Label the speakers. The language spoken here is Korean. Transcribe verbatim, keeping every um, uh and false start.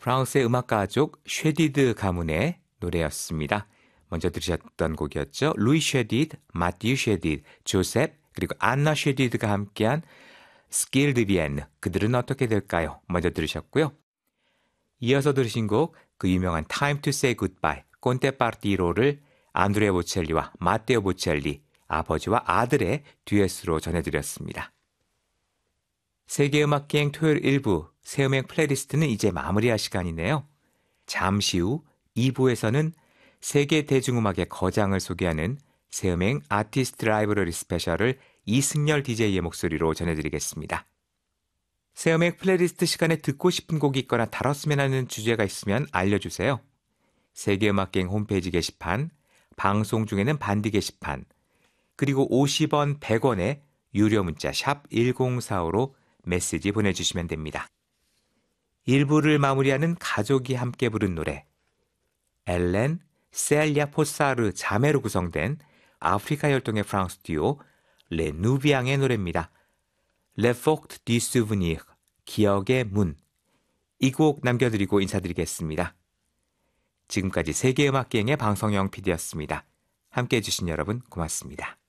Speaker 1: 프랑스의 음악 가족 쉐디드 가문의 노래였습니다. 먼저 들으셨던 곡이었죠. 루이 쉐디드, 마티유 쉐디드, 조셉 그리고 안나 쉐디드가 함께한 스킬 드 비엔느, 그들은 어떻게 될까요? 먼저 들으셨고요. 이어서 들으신 곡, 그 유명한 Time to Say Goodbye, 콘테 파르티로를 안드레 보첼리와 마테오 보첼리, 아버지와 아들의 듀엣으로 전해드렸습니다. 세계음악기행 토요일 일 부 새음악 플레이리스트는 이제 마무리할 시간이네요. 잠시 후 이 부에서는 세계 대중음악의 거장을 소개하는 새음악 아티스트 라이브러리 스페셜을 이승열 디제이의 목소리로 전해드리겠습니다. 새음악 플레이리스트 시간에 듣고 싶은 곡이 있거나 다뤘으면 하는 주제가 있으면 알려주세요. 세계음악기행 홈페이지 게시판, 방송 중에는 반디 게시판, 그리고 오십 원, 백 원의 유료 문자 샵 일공사오로 메시지 보내주시면 됩니다. 일 부를 마무리하는 가족이 함께 부른 노래, 엘렌, 셀리아 포사르 자매로 구성된 아프리카 혈통의 프랑스 듀오 레 누비앙의 노래입니다. Le Porte du Souvenir, 기억의 문. 이 곡 남겨드리고 인사드리겠습니다. 지금까지 세계음악기행의 방송영 피디였습니다. 함께해 주신 여러분 고맙습니다.